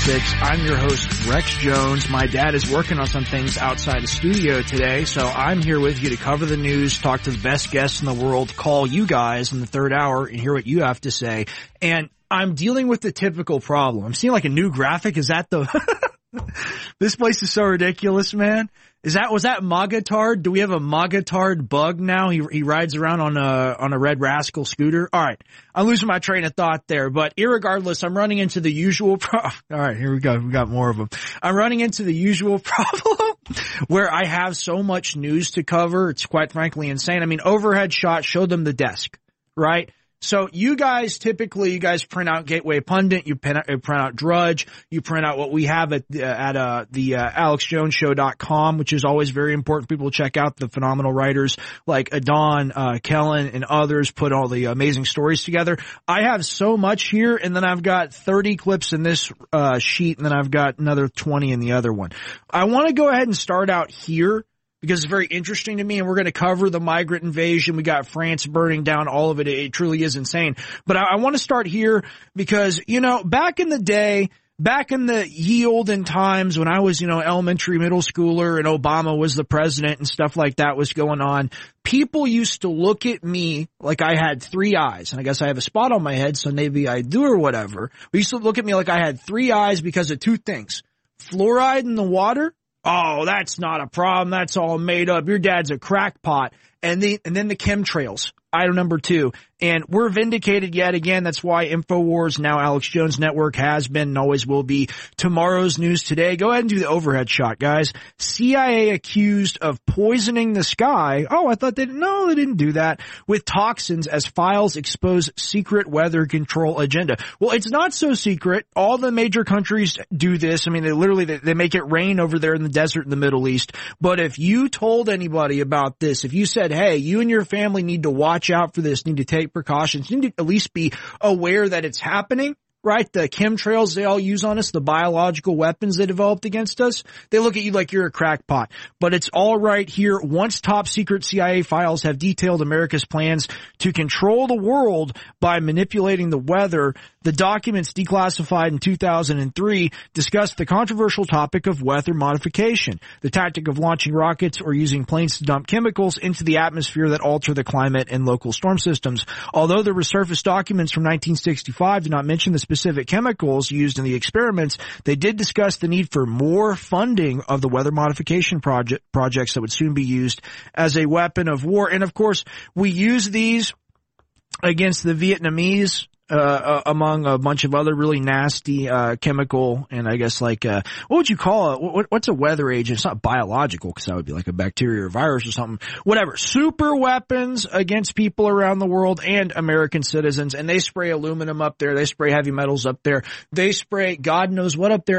Politics. I'm your host, Rex Jones. My dad is working on some things outside the studio today, so I'm here with you to cover the news, talk to the best guests in the world, call you guys in the third hour and hear what you have to say. And I'm dealing with the typical problem. I'm seeing like a new graphic. Is that the... This place is so ridiculous, man. Was that Magatard? Do we have a Magatard bug now? He rides around on a Red Rascal scooter. All right. I'm losing my train of thought there, but irregardless, I'm running into the usual all right, here we go. We got more of them. I'm running into the usual problem where I have so much news to cover. It's quite frankly insane. I mean, overhead shot showed them the desk, right? So you guys print out Gateway Pundit, you print out Drudge, you print out what we have at the AlexJonesShow.com, which is always very important. People check out the phenomenal writers like Adon, Kellen, and others put all the amazing stories together. I have so much here, and then I've got 30 clips in this sheet, and then I've got another 20 in the other one. I want to go ahead and start out here, because it's very interesting to me, and we're going to cover the migrant invasion. We got France burning down all of it. It truly is insane. But I want to start here because, you know, back in the day, back in the ye olden times when I was, you know, elementary, middle schooler and Obama was the president and stuff like that was going on, people used to look at me like I had three eyes. And I guess I have a spot on my head, so maybe I do or whatever. They used to look at me like I had three eyes because of two things. Fluoride in the water. Oh, that's not a problem. That's all made up. Your dad's a crackpot. And then the chemtrails. Item number 2. And we're vindicated yet again. That's why InfoWars, now Alex Jones Network, has been and always will be tomorrow's news today. Go ahead and do the overhead shot, guys. CIA accused of poisoning the sky. Oh, I thought they didn't do that. With toxins as files expose secret weather control agenda. Well, it's not so secret. All the major countries do this. I mean, they make it rain over there in the desert in the Middle East. But if you told anybody about this, if you said, hey, you and your family need to watch out for this, need to take precautions, you need to at least be aware that it's happening, right? The chemtrails they all use on us, the biological weapons they developed against us, they look at you like you're a crackpot. But it's all right here. Once top secret CIA files have detailed America's plans to control the world by manipulating the weather, the documents declassified in 2003 discussed the controversial topic of weather modification, the tactic of launching rockets or using planes to dump chemicals into the atmosphere that alter the climate and local storm systems. Although the resurfaced documents from 1965 do not mention the specific chemicals used in the experiments, they did discuss the need for more funding of the weather modification projects that would soon be used as a weapon of war. And of course, we use these against the Vietnamese, among a bunch of other really nasty, chemical, and I guess like, what would you call it? What's a weather agent? It's not biological, because that would be like a bacteria or virus or something. Whatever. Super weapons against people around the world and American citizens. And they spray aluminum up there. They spray heavy metals up there. They spray God knows what up there.